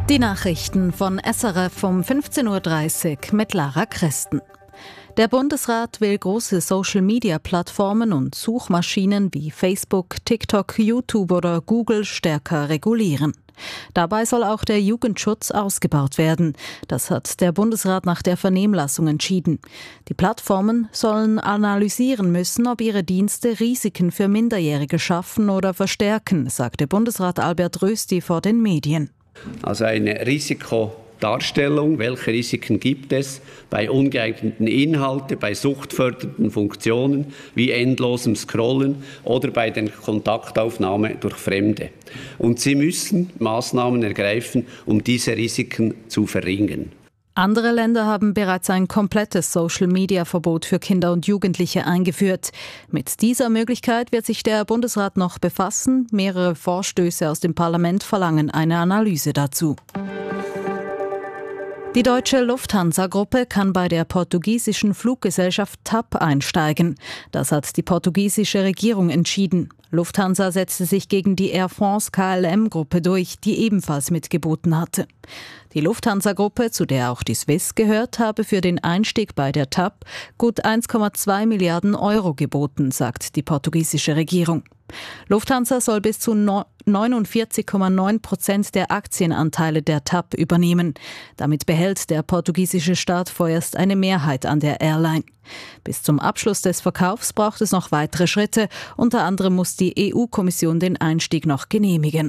Die Nachrichten von SRF um 15.30 Uhr mit Lara Christen. Der Bundesrat will große Social-Media-Plattformen und Suchmaschinen wie Facebook, TikTok, YouTube oder Google stärker regulieren. Dabei soll auch der Jugendschutz ausgebaut werden. Das hat der Bundesrat nach der Vernehmlassung entschieden. Die Plattformen sollen analysieren müssen, ob ihre Dienste Risiken für Minderjährige schaffen oder verstärken, sagte Bundesrat Albert Rösti vor den Medien. Also eine Risikodarstellung, welche Risiken gibt es bei ungeeigneten Inhalten, bei suchtfördernden Funktionen wie endlosem Scrollen oder bei der Kontaktaufnahme durch Fremde. Und sie müssen Maßnahmen ergreifen, um diese Risiken zu verringern. Andere Länder haben bereits ein komplettes Social-Media-Verbot für Kinder und Jugendliche eingeführt. Mit dieser Möglichkeit wird sich der Bundesrat noch befassen. Mehrere Vorstöße aus dem Parlament verlangen eine Analyse dazu. Die deutsche Lufthansa-Gruppe kann bei der portugiesischen Fluggesellschaft TAP einsteigen. Das hat die portugiesische Regierung entschieden. Lufthansa setzte sich gegen die Air France-KLM-Gruppe durch, die ebenfalls mitgeboten hatte. Die Lufthansa-Gruppe, zu der auch die Swiss gehört, habe für den Einstieg bei der TAP gut 1,2 Milliarden Euro geboten, sagt die portugiesische Regierung. Lufthansa soll bis zu 49,9% der Aktienanteile der TAP übernehmen. Damit behält der portugiesische Staat vorerst eine Mehrheit an der Airline. Bis zum Abschluss des Verkaufs braucht es noch weitere Schritte. Unter anderem muss die EU-Kommission den Einstieg noch genehmigen.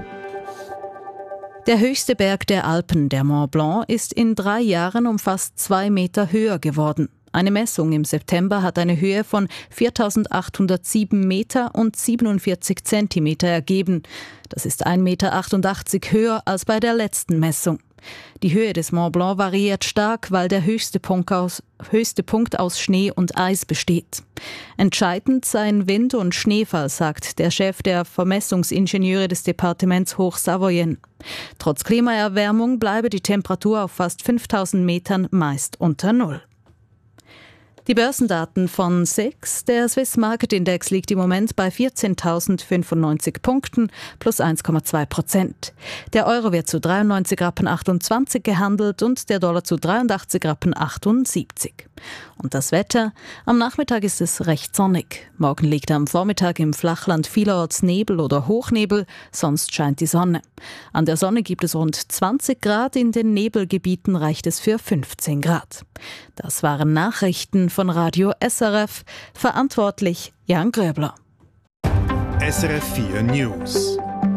Der höchste Berg der Alpen, der Mont Blanc, ist in 3 Jahren um fast 2 Meter höher geworden. Eine Messung im September hat eine Höhe von 4.807 Meter und 47 Zentimeter ergeben. Das ist 1,88 Meter höher als bei der letzten Messung. Die Höhe des Mont Blanc variiert stark, weil der höchste Punkt aus Schnee und Eis besteht. Entscheidend seien Wind und Schneefall, sagt der Chef der Vermessungsingenieure des Departements Hochsavoyen. Trotz Klimaerwärmung bleibe die Temperatur auf fast 5.000 Metern meist unter Null. Die Börsendaten von SIX, der Swiss Market Index, liegt im Moment bei 14.095 Punkten plus 1,2%. Der Euro wird zu 93,28 Rappen gehandelt und der Dollar zu 83,78 Rappen. Und das Wetter? Am Nachmittag ist es recht sonnig. Morgen liegt am Vormittag im Flachland vielerorts Nebel oder Hochnebel, sonst scheint die Sonne. An der Sonne gibt es rund 20 Grad, in den Nebelgebieten reicht es für 15 Grad. Das waren Nachrichten von Radio SRF. Verantwortlich Jan Gröbler. SRF 4 News.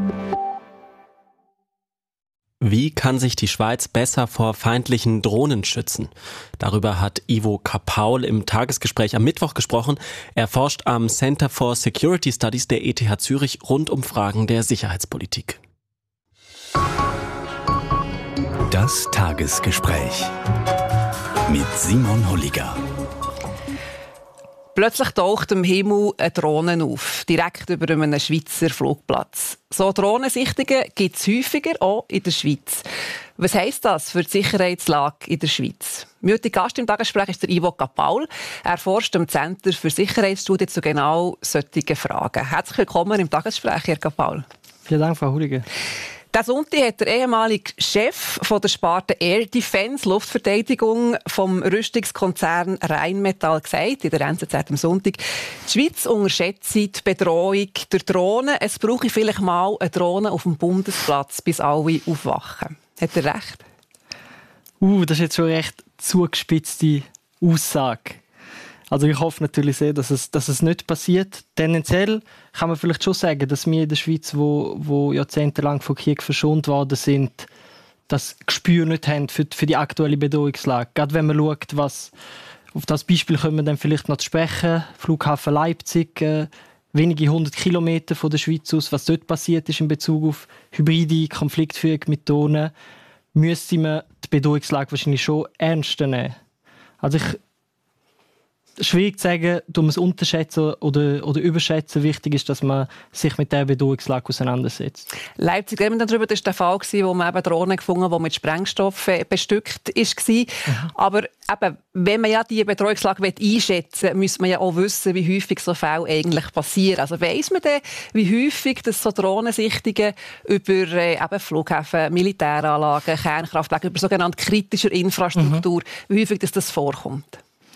Wie kann sich die Schweiz besser vor feindlichen Drohnen schützen? Darüber hat Ivo Kapaul im Tagesgespräch am Mittwoch gesprochen. Er forscht am Center for Security Studies der ETH Zürich rund um Fragen der Sicherheitspolitik. Das Tagesgespräch mit Simon Holliger. Plötzlich taucht im Himmel eine Drohne auf, direkt über einem Schweizer Flugplatz. So Drohnensichtungen gibt es häufiger, auch in der Schweiz. Was heisst das für die Sicherheitslage in der Schweiz? Mein heutiger Gast im Tagesgespräch ist der Ivo Kapaul. Er forscht am Center für Sicherheitsstudien zu genau solchen Fragen. Herzlich willkommen im Tagesgespräch, Herr Kapaul. Vielen Dank, Frau Hulliger. Diesen Sonntag hat der ehemalige Chef von der Sparte Air Defense, Luftverteidigung, vom Rüstungskonzern Rheinmetall gesagt, in der NZZ am Sonntag, die Schweiz unterschätzt die Bedrohung durch Drohnen. Es brauche vielleicht mal eine Drohne auf dem Bundesplatz, bis alle aufwachen. Hat er recht? Das ist jetzt schon eine recht zugespitzte Aussage. Also ich hoffe natürlich sehr, dass es nicht passiert. Tendenziell kann man vielleicht schon sagen, dass wir in der Schweiz, wo jahrzehntelang von Krieg verschont worden sind, das Gespür nicht haben für die aktuelle Bedrohungslage. Gerade wenn man schaut, auf das Beispiel können wir dann vielleicht noch zu sprechen. Flughafen Leipzig, wenige 100 Kilometer von der Schweiz aus, was dort passiert ist in Bezug auf hybride Konfliktführung mit Drohnen, müsste man die Bedrohungslage wahrscheinlich schon ernster nehmen. Also schwierig zu sagen, du musst unterschätzen oder überschätzen. Wichtig ist, dass man sich mit der Bedrohungslage auseinandersetzt. Leipzig, das war der Fall, wo man eben Drohnen gefunden hat, die mit Sprengstoff bestückt war. Aber eben, wenn man ja diese Bedrohungslage einschätzen will, muss man ja auch wissen, wie häufig so Fälle eigentlich passieren. Also weiss man denn, wie häufig das so Drohnensichtungen über eben Flughäfen, Militäranlagen, Kernkraftwerke, über sogenannte kritische Infrastruktur, wie häufig das vorkommt?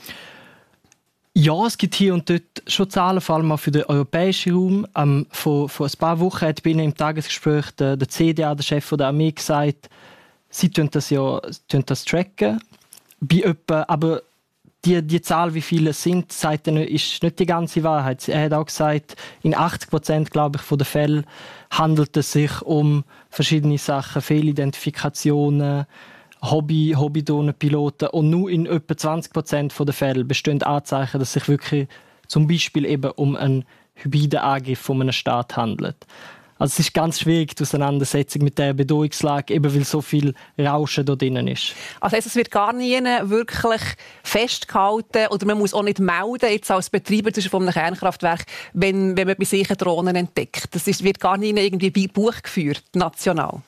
Ja, es gibt hier und dort schon Zahlen, vor allem auch für den europäischen Raum. Vor ein paar Wochen hat bei Ihnen im Tagesgespräch der CDA, der Chef der Armee, gesagt, sie tracken aber die Zahl, wie viele es sind, sagt er, ist nicht die ganze Wahrheit. Er hat auch gesagt, in 80%, glaube ich, von den Fällen handelt es sich um verschiedene Sachen, Fehlidentifikationen, Hobby-Drohnenpiloten, und nur in etwa 20% der Fälle bestehen Anzeichen, dass es sich wirklich zum Beispiel eben um einen hybriden Angriff von einem Staat handelt. Also es ist ganz schwierig, die Auseinandersetzung mit der Bedrohungslage, eben weil so viel Rauschen da drinnen ist. Also es wird gar nie wirklich festgehalten oder man muss auch nicht melden, jetzt als Betreiber von einem Kernkraftwerk, wenn man bei sich Drohnen entdeckt. Wird gar nie irgendwie Buch geführt, national.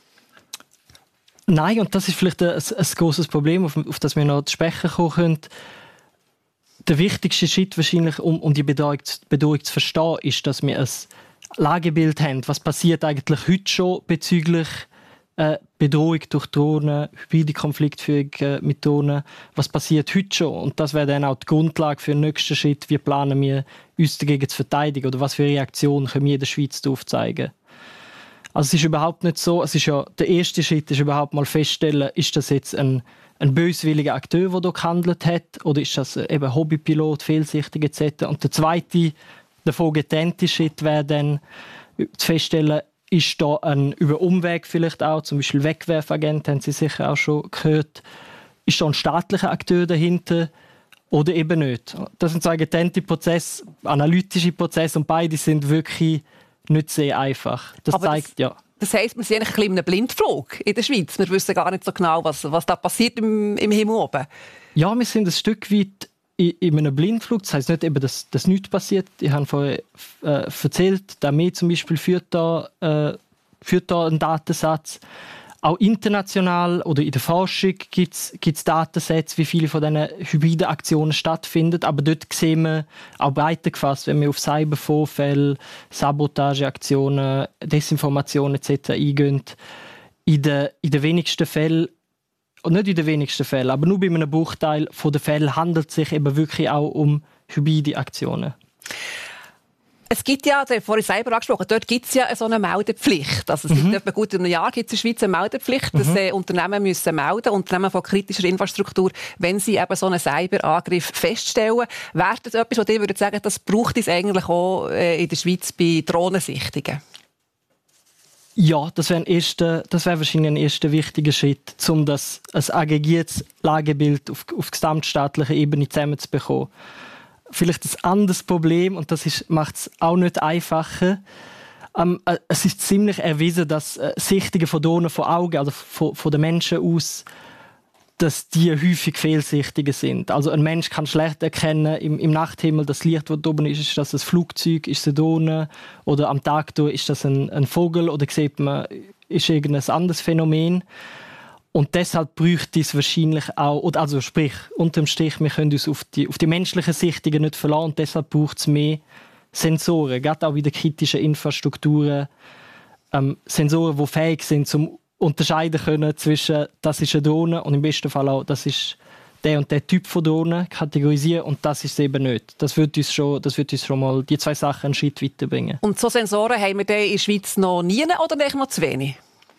Nein, und das ist vielleicht ein grosses Problem, auf das wir noch zu sprechen kommen können. Der wichtigste Schritt wahrscheinlich, um die Bedrohung zu verstehen, ist, dass wir ein Lagebild haben. Was passiert eigentlich heute schon bezüglich Bedrohung durch Drohnen, hybride Konfliktführung mit Drohnen? Was passiert heute schon? Und das wäre dann auch die Grundlage für den nächsten Schritt. Wie planen wir, uns dagegen zu verteidigen? Oder was für Reaktionen können wir in der Schweiz darauf zeigen? Also es ist überhaupt nicht so, es ist ja, der erste Schritt ist überhaupt mal feststellen, ist das jetzt ein böswilliger Akteur, der hier gehandelt hat, oder ist das eben Hobbypilot, fehlsichtig etc. Und der zweite, davon getrennte Schritt wäre dann zu feststellen, ist da über Umweg vielleicht auch, zum Beispiel Wegwerfagent, haben Sie sicher auch schon gehört, ist da ein staatlicher Akteur dahinter oder eben nicht. Das sind zwei getrennte Prozesse, analytische Prozesse, und beide sind wirklich nicht sehr einfach. Das zeigt, ja. Das heisst, wir sind eigentlich ein bisschen in einem Blindflug in der Schweiz. Wir wissen gar nicht so genau, was da passiert im Himmel oben. Ja, wir sind ein Stück weit in einem Blindflug. Das heisst nicht, eben, dass nichts passiert. Ich habe vorher erzählt, die Armee zum Beispiel führt da einen Datensatz. Auch international oder in der Forschung gibt es Datensätze, wie viele von diesen hybriden Aktionen stattfinden. Aber dort sehen wir auch breiter gefasst, wenn wir auf Cybervorfälle, Sabotageaktionen, Desinformation etc. eingehen. In den wenigsten Fällen, und nicht in den wenigsten Fällen, aber nur bei einem Bruchteil der Fälle handelt es sich eben wirklich auch um hybride Aktionen. Es gibt ja, vorhin selber angesprochen, dort gibt es ja so eine Meldepflicht. Also seit etwa gut einem Jahr gibt es in der Schweiz eine Meldepflicht, dass Unternehmen müssen melden, Unternehmen von kritischer Infrastruktur, wenn sie eben so einen Cyberangriff feststellen. Wäre das etwas, was ihr würdet sagen, das braucht es eigentlich auch in der Schweiz bei Drohnensichtungen? Ja, das wäre wahrscheinlich ein erster wichtiger Schritt, um ein aggregiertes Lagebild auf gesamtstaatlicher Ebene zusammenzubekommen. Vielleicht ein anderes Problem, und das macht es auch nicht einfacher. Es ist ziemlich erwiesen, dass Sichtungen von Drohnen von Augen, also von den Menschen aus, dass die häufig Fehlsichtungen sind. Also ein Mensch kann schlecht erkennen im Nachthimmel, das Licht, das oben ist das ein Flugzeug, ist es eine Drohne, oder am Tag ist das ein Vogel, oder sieht man, ist irgendein anderes Phänomen. Und deshalb bräuchte es wahrscheinlich auch, also sprich, unterm Strich, wir können uns auf die menschlichen Sichtungen nicht verlassen, und deshalb braucht es mehr Sensoren, gerade auch in den kritischen Infrastrukturen. Sensoren, die fähig sind, zum unterscheiden können zwischen, das ist eine Drohne, und im besten Fall auch, das ist der und der Typ von Drohne, kategorisieren, und das ist es eben nicht. Das wird uns schon mal die zwei Sachen einen Schritt weiterbringen. Und so Sensoren haben wir in der Schweiz noch nie oder noch zu wenig?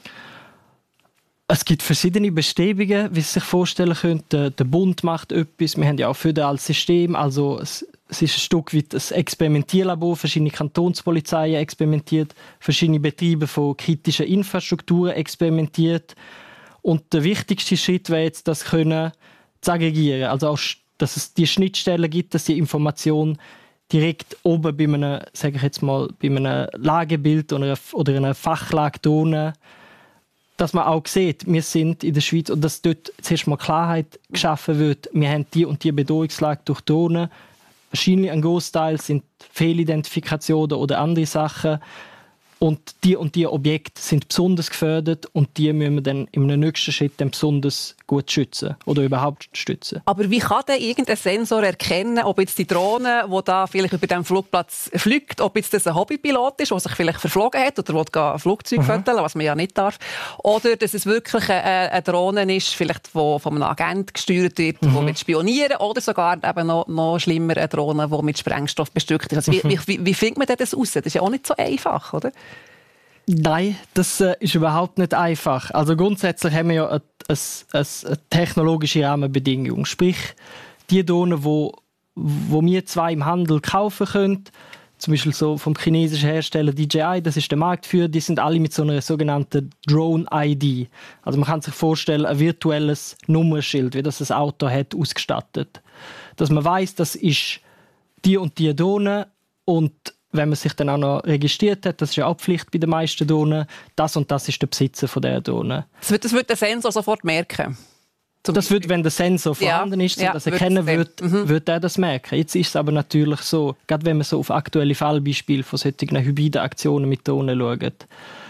Es gibt verschiedene Bestrebungen, wie Sie sich vorstellen können. Der Bund macht etwas. Wir haben ja auch föderales System. Also es ist ein Stück weit ein Experimentierlabor. Verschiedene Kantonspolizeien experimentiert, verschiedene Betriebe von kritischen Infrastrukturen experimentiert. Und der wichtigste Schritt wäre jetzt, das können zu aggregieren. Also auch, dass es die Schnittstellen gibt, dass die Information direkt oben bei einem, sage ich jetzt mal, bei einem Lagebild oder einer Fachlage Drohnen, dass man auch sieht, wir sind in der Schweiz, und dass dort zuerst mal Klarheit geschaffen wird, wir haben die und die Bedrohungslage durch Drohnen, wahrscheinlich ein Großteil sind Fehlidentifikationen oder andere Sachen. Und die Objekte sind besonders gefördert und die müssen wir dann im nächsten Schritt dann besonders gut schützen oder überhaupt stützen. Aber wie kann denn irgendein Sensor erkennen, ob jetzt die Drohne, die da vielleicht über dem Flugplatz fliegt, ob jetzt das ein Hobbypilot ist, der sich vielleicht verflogen hat oder ein Flugzeug fotografieren, was man ja nicht darf, oder dass es wirklich eine Drohne ist, vielleicht die von einem Agent gesteuert wird, die mit spionieren, oder sogar eben noch schlimmer eine Drohne, die mit Sprengstoff bestückt ist. Also wie findet man das raus? Das ist ja auch nicht so einfach, oder? Nein, das ist überhaupt nicht einfach. Also grundsätzlich haben wir ja eine technologische Rahmenbedingung. Sprich, die Drohnen, wo wir zwei im Handel kaufen können, zum Beispiel so vom chinesischen Hersteller DJI, das ist der Marktführer, die sind alle mit so einer sogenannten Drone-ID. Also man kann sich vorstellen, ein virtuelles Nummernschild, wie das ein Auto hat, ausgestattet. Dass man weiss, das ist die und die Drohne und wenn man sich dann auch noch registriert hat, das ist ja auch Pflicht bei den meisten Drohnen, das und das ist der Besitzer von dieser Drohne. Das wird der Sensor sofort merken? Das wird, wenn der Sensor vorhanden ist, das erkennen wird er das merken. Jetzt ist es aber natürlich so, gerade wenn man so auf aktuelle Fallbeispiele von solchen hybriden Aktionen mit Drohnen schaut,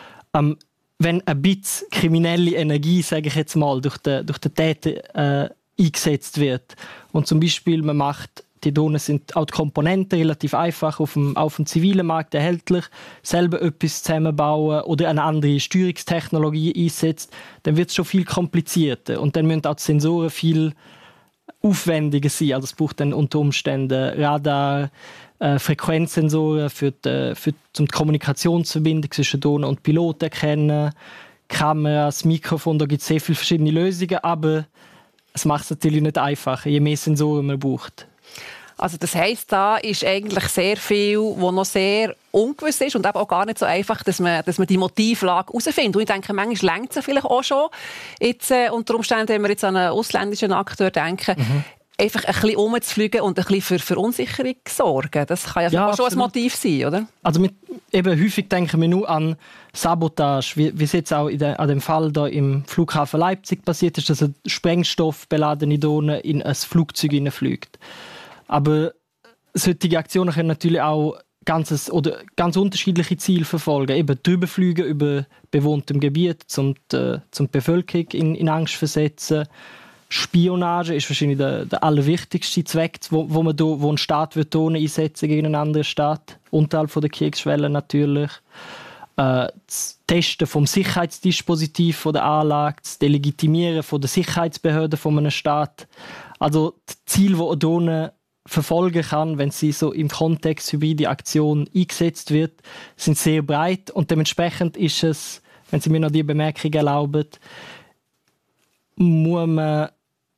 wenn ein bisschen kriminelle Energie, sage ich jetzt mal, durch den Täter eingesetzt wird und zum Beispiel man macht, die Drohnen sind auch die Komponenten relativ einfach auf dem zivilen Markt erhältlich, selber etwas zusammenbauen oder eine andere Steuerungstechnologie einsetzt, dann wird es schon viel komplizierter und dann müssen auch die Sensoren viel aufwendiger sein. Also es braucht dann unter Umständen Radar, Frequenzsensoren um die Kommunikationsverbindung zwischen Drohnen und Piloten erkennen, Kameras, Mikrofon, da gibt es sehr viele verschiedene Lösungen, aber es macht es natürlich nicht einfacher, je mehr Sensoren man braucht. Also das heisst, da ist eigentlich sehr viel, was noch sehr ungewiss ist und eben auch gar nicht so einfach, dass man die Motivlage herausfindet. Und ich denke, manchmal reicht es ja vielleicht auch schon. Jetzt, unter Umständen, wenn wir jetzt an einen ausländischen Akteur denken, einfach ein bisschen rumzufliegen und ein bisschen für Verunsicherung sorgen. Das kann ja auch schon ein Motiv sein, oder? Also häufig denken wir nur an Sabotage, wie es jetzt auch an dem Fall da im Flughafen Leipzig passiert ist, dass eine sprengstoffbeladene Drohne in ein Flugzeug hineinfliegt. Aber solche Aktionen können natürlich auch ganz unterschiedliche Ziele verfolgen. Eben drüber fliegen über bewohntem Gebiet, zum die Bevölkerung in Angst versetzen. Spionage ist wahrscheinlich der allerwichtigste Zweck, wo ein Staat Drohnen einsetzen gegen einen anderen Staat, unterhalb der Kriegsschwelle natürlich. Das Testen vom Sicherheitsdispositiv von der Anlage, das Delegitimieren von der Sicherheitsbehörden von einem Staat. Also die Ziele, die eine Drohne verfolgen kann, wenn sie so im Kontext hybride Aktion eingesetzt wird, sind sehr breit und dementsprechend ist es, wenn Sie mir noch die Bemerkung erlauben, muss man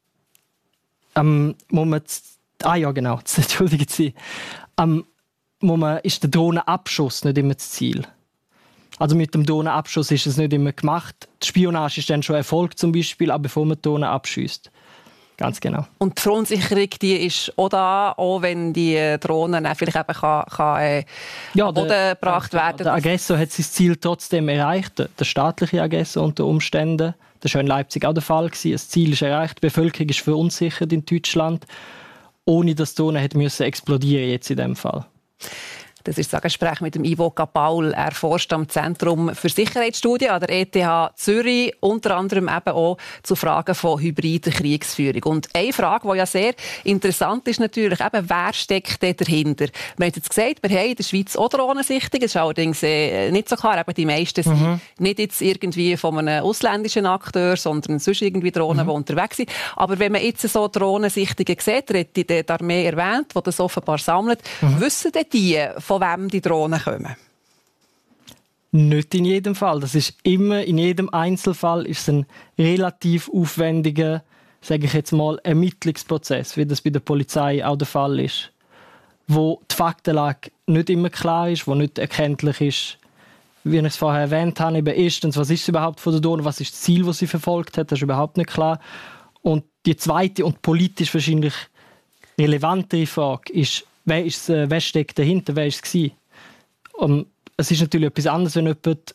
entschuldigen Sie, ist der Drohnenabschuss nicht immer das Ziel. Also mit dem Drohnenabschuss ist es nicht immer gemacht. Die Spionage ist dann schon Erfolg zum Beispiel, aber bevor man die Drohne abschießt. Ganz genau. Und die Verunsicherung, die ist auch da, auch wenn die Drohne dann vielleicht eben kann Boden gebracht werden. Der Aggressor hat sein Ziel trotzdem erreicht, der staatliche Aggressor unter Umständen. Das war in Leipzig auch der Fall. Das Ziel ist erreicht, die Bevölkerung ist verunsichert in Deutschland, ohne dass die Drohne hätte explodieren jetzt in diesem Fall. Das ist das Gespräch mit dem Ivo Capaul. Er forscht am Zentrum für Sicherheitsstudien an der ETH Zürich, unter anderem eben auch zu Fragen von hybrider Kriegsführung. Und eine Frage, die ja sehr interessant ist natürlich, eben, wer steckt denn dahinter? Wir haben jetzt gesagt, wir haben in der Schweiz auch Drohnensichtungen. Das ist allerdings nicht so klar. Eben die meisten sind nicht jetzt irgendwie von einem ausländischen Akteur, sondern sonst irgendwie Drohnen, die unterwegs sind. Aber wenn man jetzt so Drohnensichtungen sieht, die Armee erwähnt, die das offenbar sammelt, wissen denn die, von wem die Drohnen kommen? Nicht in jedem Fall. Das ist immer, in jedem Einzelfall ist es ein relativ aufwendiger, sage ich jetzt mal, Ermittlungsprozess, wie das bei der Polizei auch der Fall ist. Wo die Faktenlage nicht immer klar ist, wo nicht erkenntlich ist, wie ich es vorher erwähnt habe, eben erstens, was ist es überhaupt von der Drohne, was ist das Ziel, das sie verfolgt hat, das ist überhaupt nicht klar. Und die zweite und politisch wahrscheinlich relevantere Frage ist, wer steckt dahinter, wer war es? Es ist natürlich etwas anderes, wenn jemand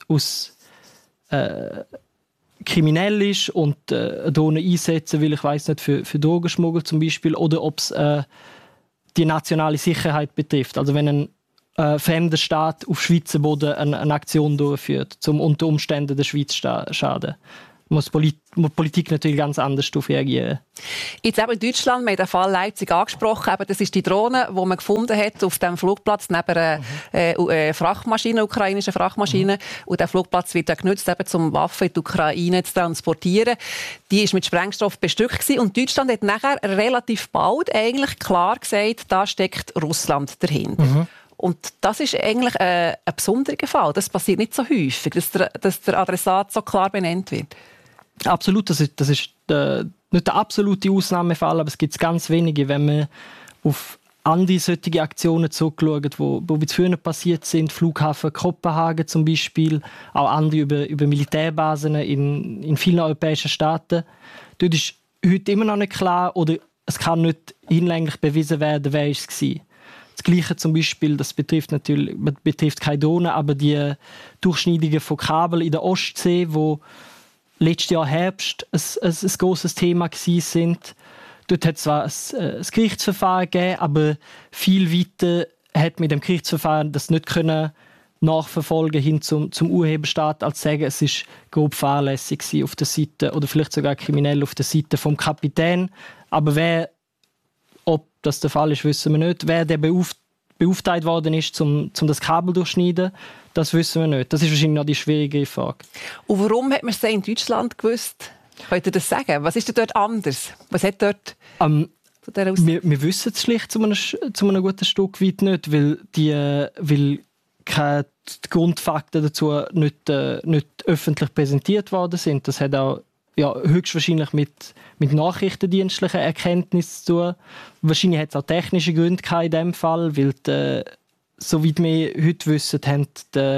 kriminell ist und Drohnen einsetzen will, ich weiss nicht, für Drogenschmuggel zum Beispiel, oder ob es die nationale Sicherheit betrifft. Also wenn ein fremder Staat auf Schweizer Boden eine Aktion durchführt, um unter Umständen der Schweiz schaden, muss Politik natürlich ganz anders darauf reagieren. Jetzt eben in Deutschland, wir haben den Fall Leipzig angesprochen, eben, das ist die Drohne, die man gefunden hat auf dem Flugplatz neben einer Frachtmaschine, ukrainischen Frachtmaschine. Und der Flugplatz wird ja genutzt, um Waffen in die Ukraine zu transportieren. Die war mit Sprengstoff bestückt gewesen. Und Deutschland hat nachher relativ bald eigentlich klar gesagt, da steckt Russland dahinter. Und das ist eigentlich ein besonderer Fall. Das passiert nicht so häufig, dass der Adressat so klar benannt wird. Absolut, das ist nicht der absolute Ausnahmefall, aber es gibt ganz wenige, wenn man auf andere solche Aktionen zurückschaut, wo früher passiert sind, Flughafen Kopenhagen zum Beispiel, auch andere über Militärbasen in vielen europäischen Staaten. Dort ist heute immer noch nicht klar oder es kann nicht hinlänglich bewiesen werden, wer es war. Das Gleiche zum Beispiel, das betrifft keine Drohnen, aber die Durchschneidungen von Kabel in der Ostsee, wo letztes Jahr Herbst ein grosses Thema sind. Dort hat es zwar ein Gerichtsverfahren gegeben, aber viel weiter hat mit dem Gerichtsverfahren das nicht können nachverfolgen hin zum Urheberstaat, als sagen, es ist grob fahrlässig auf der Seite oder vielleicht sogar kriminell auf der Seite vom Kapitän. Aber ob das der Fall ist, wissen wir nicht. Wer der beauftragt worden ist, um das Kabel durchschneiden, das wissen wir nicht. Das ist wahrscheinlich noch die schwierige Frage. Und warum hat man es in Deutschland gewusst? Könnt ihr das sagen? Was ist denn dort anders? Was hat dort wir wissen es schlicht zu einem guten Stück weit nicht, weil die Grundfakten dazu nicht öffentlich präsentiert worden sind. Das hat auch höchstwahrscheinlich mit nachrichtendienstlichen Erkenntnissen zu tun. Wahrscheinlich hat es auch technische Gründe in diesem Fall, weil soweit wir heute wissen, haben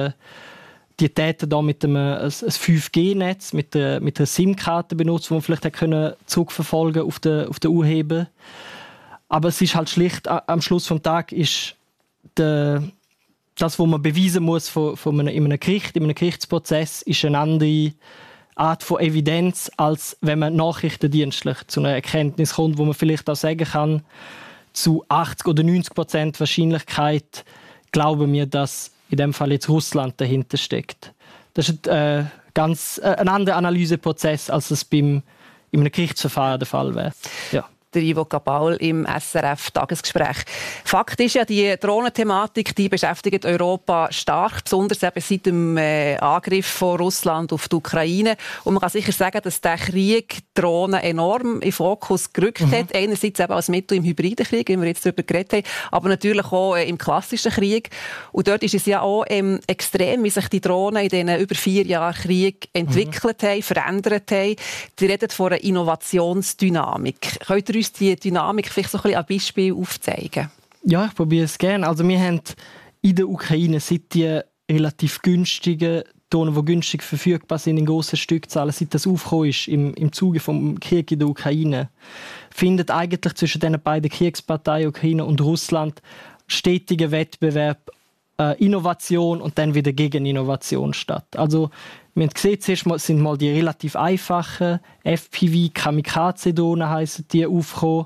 die Täter da mit ein 5G-Netz, mit einer SIM-Karte benutzt, die man vielleicht zurückverfolgen auf den Urheber. Aber es ist halt schlicht, am Schluss des Tages ist das, was man beweisen muss in einem Gerichtsprozess, ist eine andere Art von Evidenz, als wenn man nachrichtendienstlich zu einer Erkenntnis kommt, wo man vielleicht auch sagen kann, zu 80 oder 90% Wahrscheinlichkeit glauben wir, dass in dem Fall jetzt Russland dahinter steckt. Das ist ein anderer Analyseprozess, als es in einem Gerichtsverfahren der Fall wäre. Ja. Der Ivo Capaul im SRF-Tagesgespräch. Fakt ist ja, die Drohnenthematik, die beschäftigt Europa stark, besonders eben seit dem Angriff von Russland auf die Ukraine. Und man kann sicher sagen, dass der Krieg Drohnen enorm in den Fokus gerückt hat. Einerseits eben als Mittel im hybriden Krieg, wie wir jetzt darüber geredet haben, aber natürlich auch im klassischen Krieg. Und dort ist es ja auch extrem, wie sich die Drohnen in diesen über 4 Jahren Krieg entwickelt haben, verändert haben. Die reden von einer Innovationsdynamik. Könnt ihr uns die Dynamik vielleicht so ein bisschen an Beispiel aufzeigen? Ja, ich probiere es gerne. Also wir haben in der Ukraine, seit die relativ günstigen Drohnen, die günstig verfügbar sind in grossen Stückzahlen, seit das aufgekommen ist im Zuge des Krieges in der Ukraine, findet eigentlich zwischen den beiden Kriegsparteien Ukraine und Russland stetiger Wettbewerb, Innovation und dann wieder Gegeninnovation statt. Also wir haben gesehen, zuerst sind mal die relativ einfachen FPV, Kamikaze-Drohnen heissen die, aufgekommen.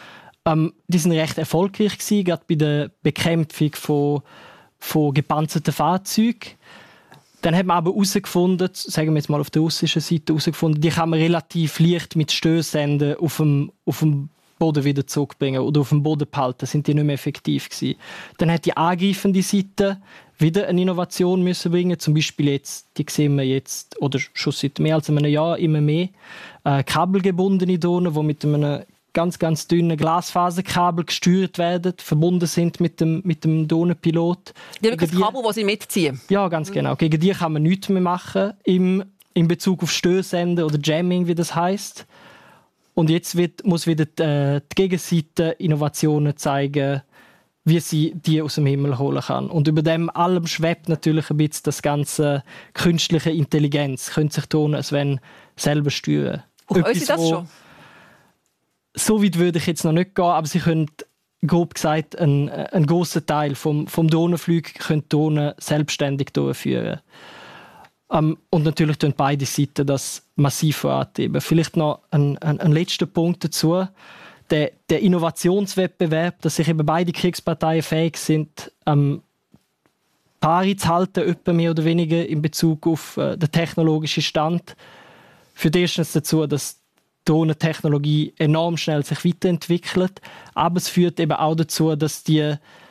Die sind recht erfolgreich gewesen, gerade bei der Bekämpfung von gepanzerten Fahrzeugen. Dann hat man aber herausgefunden, sagen wir jetzt mal auf der russischen Seite, die kann man relativ leicht mit Störsenden auf dem Boden wieder zurückbringen oder auf dem Boden behalten, sind die nicht mehr effektiv gewesen. Dann hat die angreifende Seite wieder eine Innovation müssen bringen, zum Beispiel jetzt, die sehen wir jetzt, oder schon seit mehr als einem Jahr immer mehr, kabelgebundene Drohnen, die mit einem ganz, ganz dünnen Glasfaserkabel gesteuert werden, verbunden sind mit dem Drohnenpilot. Die haben das Kabel, das sie mitziehen. Ja, ganz genau. Gegen die kann man nichts mehr machen in Bezug auf Störsenden oder Jamming, wie das heisst. Und jetzt muss wieder die Gegenseite Innovationen zeigen, wie sie die aus dem Himmel holen kann. Und über dem allem schwebt natürlich ein bisschen das ganze künstliche Intelligenz. Könnte sich tun, als wenn selber steuern. Können Sie das schon? So weit würde ich jetzt noch nicht gehen, aber sie können, grob gesagt, einen grossen Teil vom Drohnenflug können Drohnen selbstständig durchführen. Und natürlich tun beide Seiten das massiv vorantreiben. Vielleicht noch ein letzter Punkt dazu. der Innovationswettbewerb, dass sich eben beide Kriegsparteien fähig sind, Pari zu halten, etwa mehr oder weniger in Bezug auf den technologischen Stand, führt erstens dazu, dass die Drohnentechnologie enorm schnell sich weiterentwickelt, aber es führt eben auch dazu, dass die